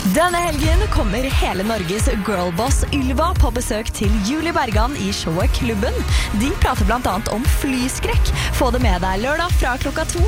Denne helgen kommer hele Norges girlboss Ylva på besøk til Julie Bergan i showet Klubben. De prater blant annet om flyskrekk. Få det med deg lørdag fra klokka 2.